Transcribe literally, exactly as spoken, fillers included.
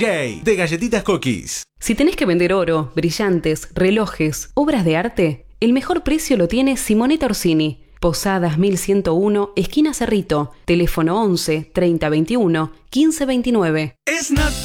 J de Galletitas Cookies. Si tenés que vender oro, brillantes, relojes, obras de arte, el mejor precio lo tiene Simonetta Orsini. Posadas mil ciento uno, esquina Cerrito. Teléfono once, treinta veintiuno, quince veintinueve. Es natural.